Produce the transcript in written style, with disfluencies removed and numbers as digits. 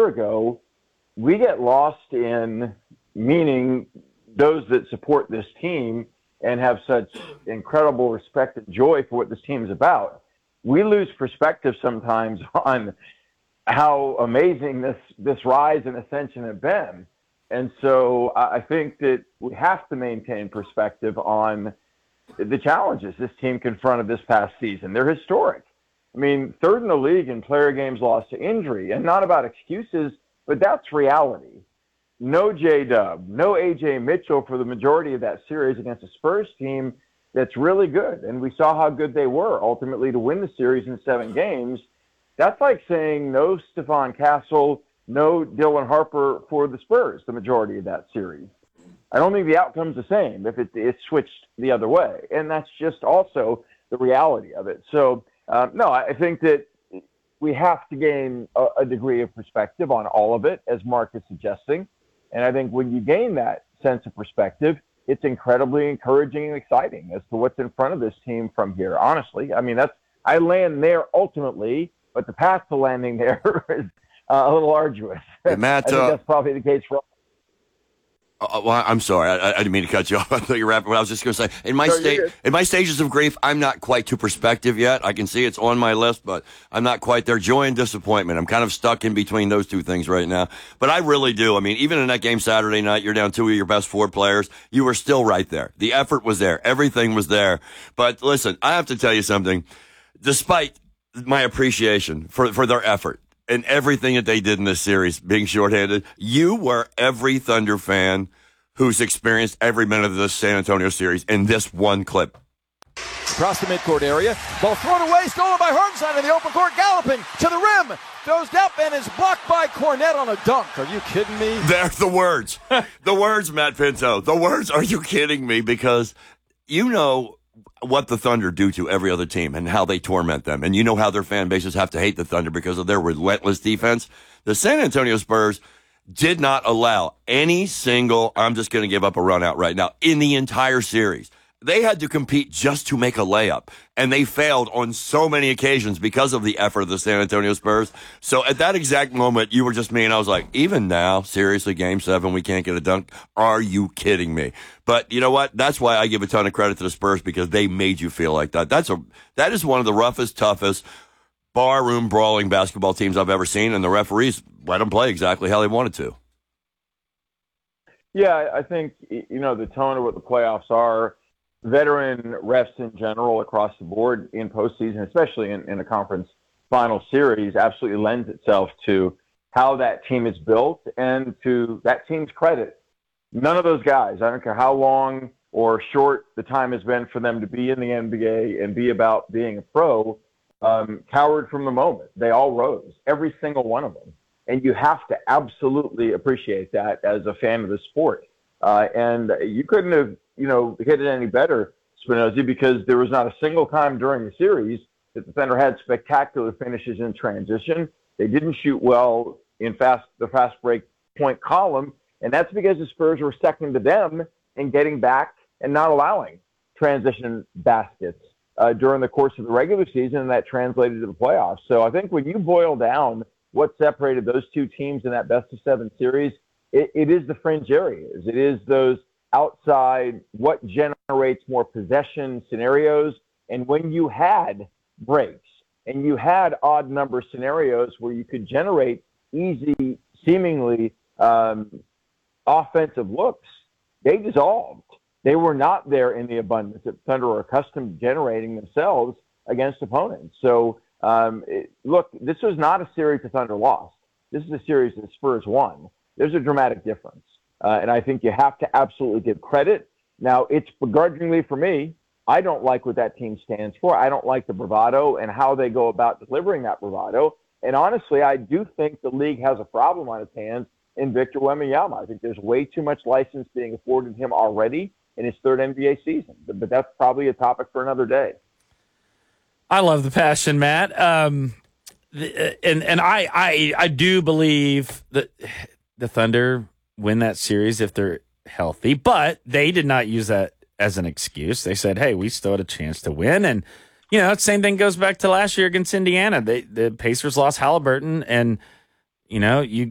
year ago, we get lost in, meaning those that support this team and have such incredible respect and joy for what this team is about. We lose perspective sometimes on how amazing this rise and ascension have been. And so I think that we have to maintain perspective on the challenges this team confronted this past season. They're historic. I mean, third in the league in player games lost to injury, and not about excuses, but that's reality. No J-Dub, no A.J. Mitchell for the majority of that series against a Spurs team that's really good. And we saw how good they were ultimately to win the series in 7 games. That's like saying no Stephon Castle, no Dylan Harper for the Spurs the majority of that series. I don't think the outcome's the same if it switched the other way. And that's just also the reality of it. So, no, I think that we have to gain a degree of perspective on all of it, as Mark is suggesting. And I think when you gain that sense of perspective, it's incredibly encouraging and exciting as to what's in front of this team from here. Honestly, I mean, I land there ultimately, but the path to landing there is a little arduous. Hey, Matt, I think that's probably the case for all. Well, I'm sorry. I didn't mean to cut you off. I thought you were wrapping. What I was just going to say, in my stages of grief, I'm not quite to perspective yet. I can see it's on my list, but I'm not quite there. Joy and disappointment. I'm kind of stuck in between those two things right now. But I really do. I mean, even in that game Saturday night, you're down 2 of your best 4 players. You were still right there. The effort was there. Everything was there. But listen, I have to tell you something. Despite my appreciation for their effort and everything that they did in this series, being shorthanded, you were every Thunder fan who's experienced every minute of this San Antonio series in this one clip. Across the midcourt area, ball thrown away, stolen by Hartenstein in the open court, galloping to the rim, goes down and is blocked by Cornette on a dunk. Are you kidding me? There's the words. The words, Matt Pinto. The words, are you kidding me? Because you know what the Thunder do to every other team and how they torment them. And you know how their fan bases have to hate the Thunder because of their relentless defense. The San Antonio Spurs did not allow any single, I'm just going to give up a run out right now, in the entire series. They had to compete just to make a layup, and they failed on so many occasions because of the effort of the San Antonio Spurs. So at that exact moment, you were just me, and I was like, even now, seriously, Game 7, we can't get a dunk? Are you kidding me? But you know what? That's why I give a ton of credit to the Spurs, because they made you feel like that. That is one of the roughest, toughest, barroom brawling basketball teams I've ever seen, and the referees let them play exactly how they wanted to. Yeah, I think, the tone of what the playoffs are, veteran refs in general across the board in postseason, especially in a conference final series, absolutely lends itself to how that team is built and to that team's credit. None of those guys, I don't care how long or short the time has been for them to be in the NBA and be about being a pro, cowered from the moment. They all rose, every single one of them. And you have to absolutely appreciate that as a fan of the sport. And you couldn't have, hit it any better, Spinozzi, because there was not a single time during the series that the Thunder had spectacular finishes in transition. They didn't shoot well in the fast break point column, and that's because the Spurs were second to them in getting back and not allowing transition baskets during the course of the regular season, and that translated to the playoffs. So I think when you boil down what separated those two teams in that best-of-7 series, it is the fringe areas. It is those outside, what generates more possession scenarios. And when you had breaks and you had odd number scenarios where you could generate easy, seemingly offensive looks, they dissolved. They were not there in the abundance that Thunder are accustomed to generating themselves against opponents. So, look, this was not a series the Thunder lost. This is a series that Spurs won. There's a dramatic difference. And I think you have to absolutely give credit. Now, it's begrudgingly for me. I don't like what that team stands for. I don't like the bravado and how they go about delivering that bravado. And honestly, I do think the league has a problem on its hands in Victor Wembanyama. I think there's way too much license being afforded him already in his 3rd NBA season. But that's probably a topic for another day. I love the passion, Matt. And I do believe that the Thunder win that series if they're healthy, but they did not use that as an excuse. They said, hey, we still had a chance to win. And, same thing goes back to last year against Indiana. The Pacers lost Halliburton, and, you